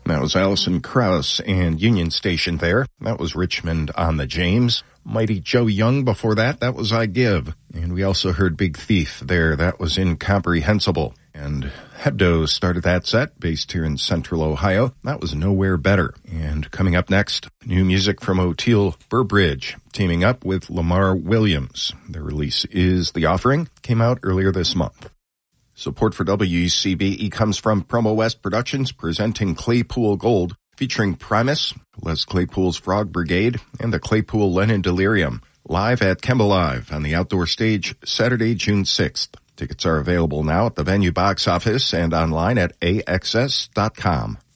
That was Alison Krauss and Union Station there. That was Richmond on the James. Mighty Joe Young before that. That was I Give. And we also heard Big Thief there. That was Incomprehensible. And Hebdo started that set, based here in Central Ohio. That was Nowhere Better. And coming up next, new music from Oteil Burbridge, teaming up with Lamar Williams. Their release is The Offering, came out earlier this month. Support for WCBE comes from Promo West Productions, presenting Claypool Gold, featuring Primus, Les Claypool's Frog Brigade, and the Claypool Lennon Delirium, live at Kemba Live on the outdoor stage Saturday, June 6th. Tickets are available now at the venue box office and online at AXS.com.